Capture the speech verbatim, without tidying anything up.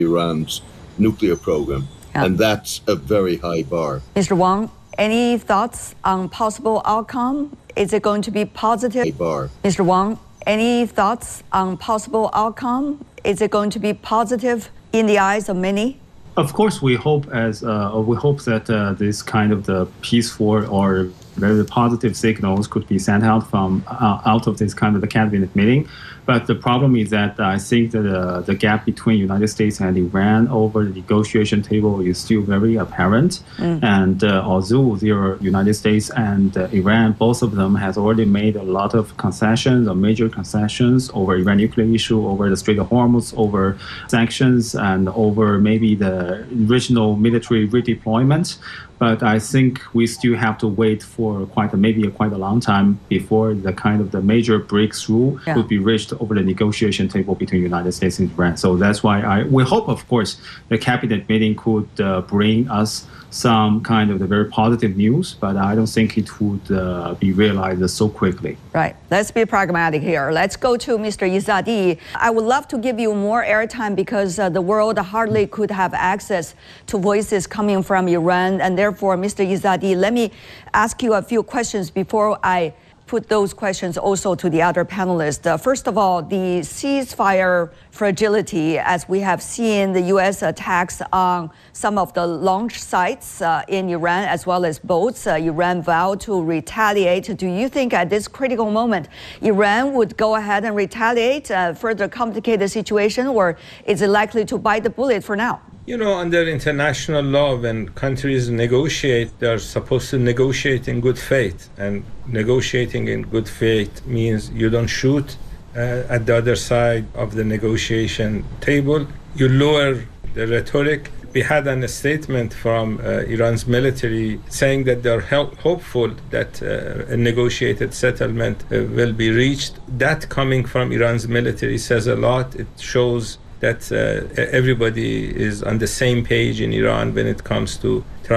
Iran's nuclear program, yeah. and that's a very high bar. Mister Wang, any thoughts on possible outcome? Is it going to be positive? High bar. Mister Wang, any thoughts on possible outcome? Is it going to be positive in the eyes of many? Of course, we hope as uh, we hope that uh, this kind of the peaceful or very positive signals could be sent out from uh, out of this kind of the cabinet meeting. But the problem is that I think that uh, the gap between United States and Iran over the negotiation table is still very apparent. Mm. And uh, although the United States and uh, Iran, both of them has already made a lot of concessions or major concessions over Iran nuclear issue, over the Strait of Hormuz, over sanctions, and over maybe the regional military redeployment. But I think we still have to wait for quite a, maybe a, quite a long time before the kind of the major breakthrough yeah. would be reached over the negotiation table between the United States and Iran. So that's why I we hope, of course, the cabinet meeting could uh, bring us some kind of the very positive news, but I don't think it would uh, be realized so quickly. Right. Let's be pragmatic here. Let's go to Mister Izzadi. I would love to give you more airtime because uh, the world hardly could have access to voices coming from Iran. And therefore, Mister Izzadi, let me ask you a few questions before I put those questions also to the other panelists. Uh, first of all, the ceasefire fragility, as we have seen the U S attacks on some of the launch sites uh, in Iran, as well as boats. Uh, Iran vowed to retaliate. Do you think at this critical moment, Iran would go ahead and retaliate, uh, further complicate the situation, or is it likely to bite the bullet for now? You know, under international law, when countries negotiate, they're supposed to negotiate in good faith. And negotiating in good faith means you don't shoot uh, at the other side of the negotiation table. You lower the rhetoric. We had a statement from uh, Iran's military saying that they're help- hopeful that uh, a negotiated settlement uh, will be reached. That coming from Iran's military says a lot. It shows that uh, everybody is on the same page in Iran when it comes to